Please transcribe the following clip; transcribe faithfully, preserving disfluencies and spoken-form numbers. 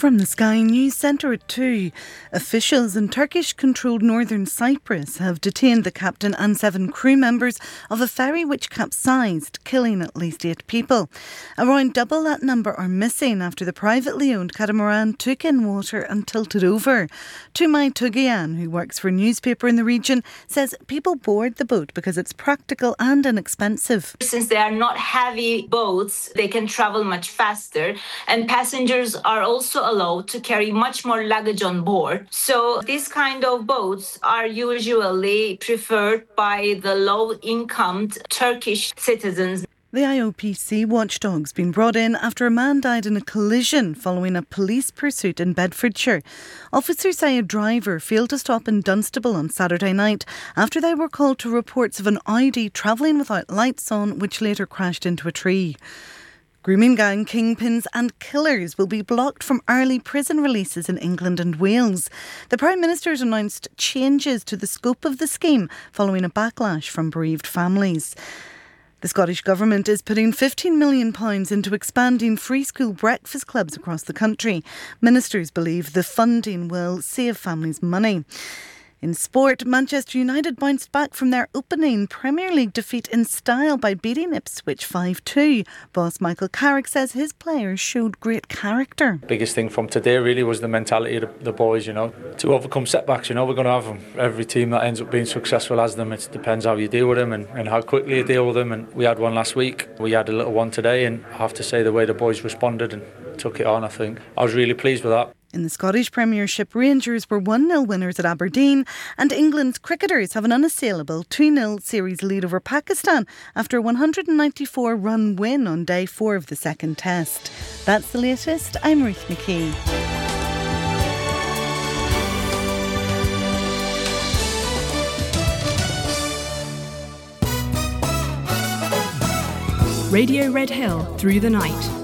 From the Sky News Centre at two, officials in Turkish-controlled northern Cyprus have detained the captain and seven crew members of a ferry which capsized, killing at least eight people. Around double that number are missing after the privately owned catamaran took in water and tilted over. Tumay Tugian, who works for a newspaper in the region, says people board the boat because it's practical and inexpensive. Since they are not heavy boats, they can travel much faster, and passengers are also allowed to carry much more luggage on board. So these kind of boats are usually preferred by the low-income Turkish citizens. The I O P C watchdog's been brought in after a man died in a collision following a police pursuit in Bedfordshire. Officers say a driver failed to stop in Dunstable on Saturday night after they were called to reports of an Audi travelling without lights on, which later crashed into a tree. Grooming gang kingpins and killers will be blocked from early prison releases in England and Wales. The Prime Minister has announced changes to the scope of the scheme following a backlash from bereaved families. The Scottish Government is putting fifteen million pounds into expanding free school breakfast clubs across the country. Ministers believe the funding will save families money. In sport, Manchester United bounced back from their opening Premier League defeat in style by beating Ipswich five two. Boss Michael Carrick says his players showed great character. Biggest thing from today really was the mentality of the, the boys, you know, to overcome setbacks. You know, we're going to have them. Every team that ends up being successful has them. It depends how you deal with them and, and how quickly you deal with them. And we had one last week. We had a little one today, and I have to say the way the boys responded and took it on, I think I was really pleased with that. In the Scottish Premiership, Rangers were one nil winners at Aberdeen, and England's cricketers have an unassailable two nil series lead over Pakistan after a one hundred ninety-four run win on day four of the second test. That's the latest. I'm Ruth McKee. Radio Red Hill through the night.